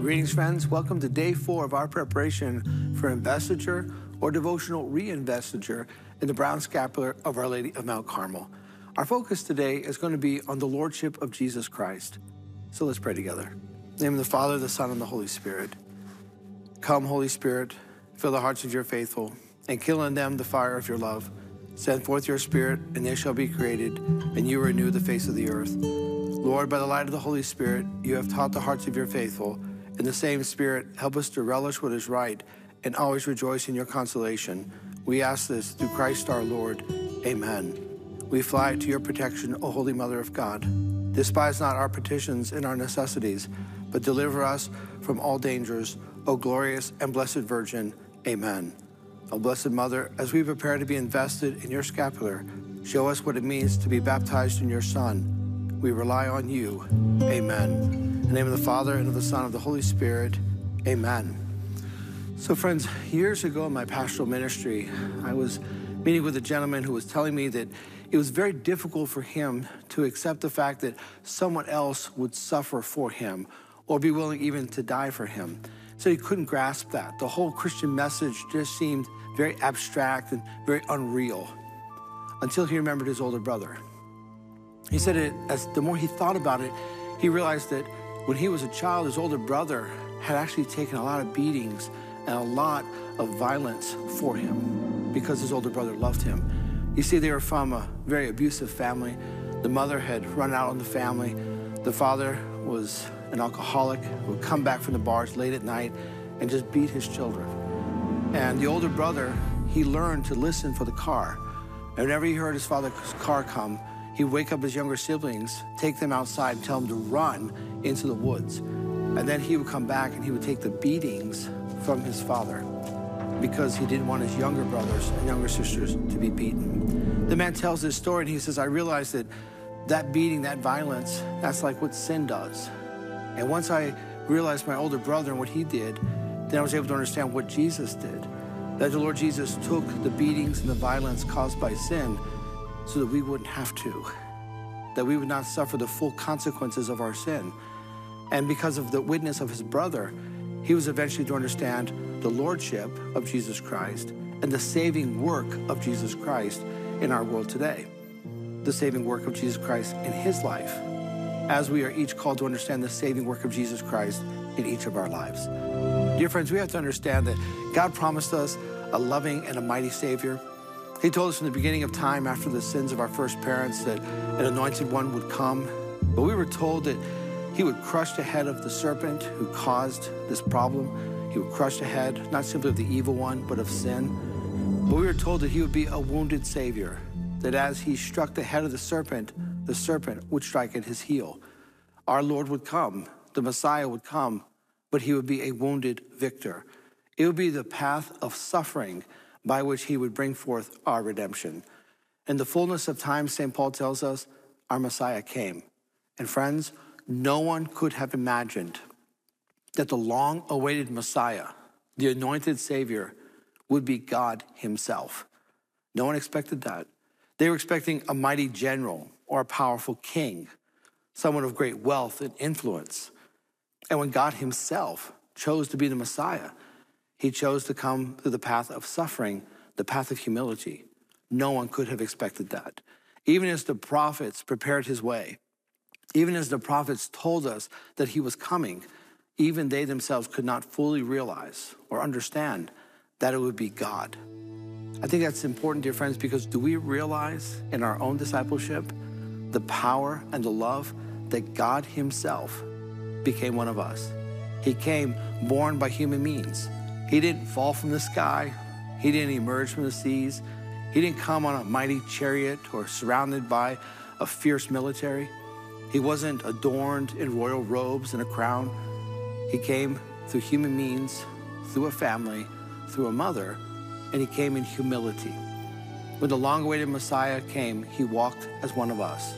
Greetings, friends. Welcome to day 4 of our preparation for investiture or devotional re-investiture in the brown scapular of Our Lady of Mount Carmel. Our focus today is going to be on the Lordship of Jesus Christ. So let's pray together. In the name of the Father, the Son, and the Holy Spirit. Come, Holy Spirit, fill the hearts of your faithful, and kindle in them the fire of your love. Send forth your Spirit, and they shall be created, and you renew the face of the earth. Lord, by the light of the Holy Spirit, you have taught the hearts of your faithful. In the same Spirit, help us to relish what is right and always rejoice in your consolation. We ask this through Christ our Lord. Amen. We fly to your protection, O Holy Mother of God. Despise not our petitions and our necessities, but deliver us from all dangers, O glorious and blessed Virgin. Amen. O Blessed Mother, as we prepare to be invested in your scapular, show us what it means to be baptized in your Son. We rely on you. Amen. In the name of the Father, and of the Son, and of the Holy Spirit. Amen. So friends, years ago in my pastoral ministry, I was meeting with a gentleman who was telling me that it was very difficult for him to accept the fact that someone else would suffer for him or be willing even to die for him. So he couldn't grasp that. The whole Christian message just seemed very abstract and very unreal until he remembered his older brother. He said as the more he thought about it, he realized that when he was a child, his older brother had actually taken a lot of beatings and a lot of violence for him because his older brother loved him. You see, they were from a very abusive family. The mother had run out on the family. The father was an alcoholic who would come back from the bars late at night and just beat his children. And the older brother, he learned to listen for the car. And whenever he heard his father's car come, he'd wake up his younger siblings, take them outside and tell them to run into the woods. And then he would come back and he would take the beatings from his father because he didn't want his younger brothers and younger sisters to be beaten. The man tells this story and he says, I realized that beating, that violence, that's like what sin does. And once I realized my older brother and what he did, then I was able to understand what Jesus did. That the Lord Jesus took the beatings and the violence caused by sin so that we wouldn't have to, that we would not suffer the full consequences of our sin. And because of the witness of his brother, he was eventually to understand the lordship of Jesus Christ and the saving work of Jesus Christ in our world today, the saving work of Jesus Christ in his life, as we are each called to understand the saving work of Jesus Christ in each of our lives. Dear friends, we have to understand that God promised us a loving and a mighty Savior. He told us from the beginning of time, after the sins of our first parents, that an anointed one would come. But we were told that he would crush the head of the serpent who caused this problem. He would crush the head, not simply of the evil one, but of sin. But we were told that he would be a wounded Savior, that as he struck the head of the serpent would strike at his heel. Our Lord would come, the Messiah would come, but he would be a wounded victor. It would be the path of suffering by which he would bring forth our redemption. In the fullness of time, St. Paul tells us, our Messiah came. And friends, no one could have imagined that the long-awaited Messiah, the anointed Savior, would be God himself. No one expected that. They were expecting a mighty general or a powerful king, someone of great wealth and influence. And when God himself chose to be the Messiah, he chose to come through the path of suffering, the path of humility. No one could have expected that. Even as the prophets prepared his way, even as the prophets told us that he was coming, even they themselves could not fully realize or understand that it would be God. I think that's important, dear friends, because do we realize in our own discipleship the power and the love that God himself became one of us? He came born by human means. He didn't fall from the sky. He didn't emerge from the seas. He didn't come on a mighty chariot or surrounded by a fierce military. He wasn't adorned in royal robes and a crown. He came through human means, through a family, through a mother, and he came in humility. When the long-awaited Messiah came, he walked as one of us.